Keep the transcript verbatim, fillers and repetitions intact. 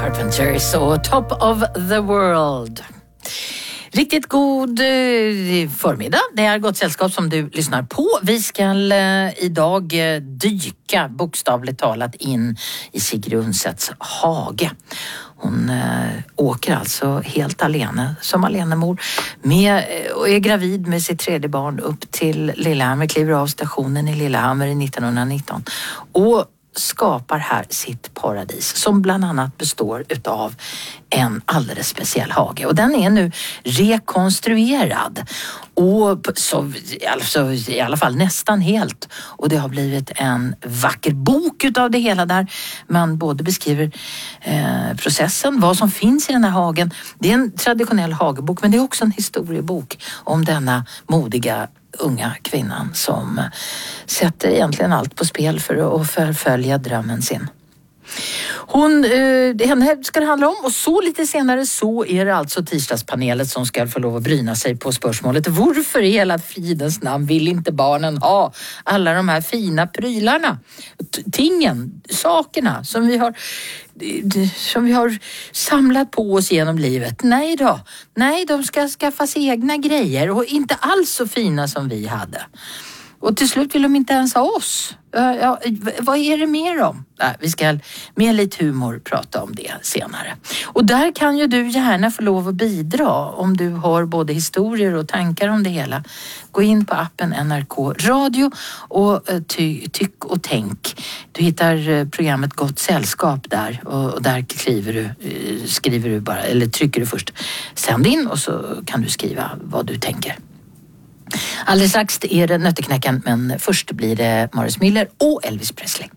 Carpenters och Top of the World. Riktigt god eh, förmiddag. Det är Gott sällskap som du lyssnar på. Vi ska eh, idag eh, dyka bokstavligt talat in i Sigrid Undsetts hage. Hon eh, åker alltså helt alene som alenemor med, eh, och är gravid med sitt tredje barn upp till Lillehammer, kliver av stationen i Lillehammer i nittonhundranitton och skapar här sitt paradis som bland annat består utav en alldeles speciell hage. Och den är nu rekonstruerad och så, alltså, i alla fall nästan helt. Och det har blivit en vacker bok utav det hela där man både beskriver eh, processen, vad som finns i den här hagen. Det är en traditionell hagebok, men det är också en historiebok om denna modiga unga kvinnan som sätter egentligen allt på spel för att förfölja drömmen sin. Hon, eh, henne ska det handla om, och så lite senare så är det alltså tisdagspanelet som ska få lov att bryna sig på spörsmålet: varför i hela fridens namn vill inte barnen ha alla de här fina prylarna, tingen, sakerna som vi har som vi har samlat på oss genom livet? Nej då, nej, de ska skaffa sig egna grejer och inte alls så fina som vi hade. Och till slut vill de inte ens ha oss. Ja, vad är det mer om? Ja, vi ska med lite humor prata om det senare. Och där kan ju du gärna få lov att bidra om du har både historier och tankar om det hela. Gå in på appen N R K Radio och ty, tyck och tänk. Du hittar programmet Gott sällskap där, och där skriver du, skriver du bara, eller trycker du först sänd in, och så kan du skriva vad du tänker. Alldeles strax är det Nötteknäcken, men först blir det Morris Miller och Elvis Presley.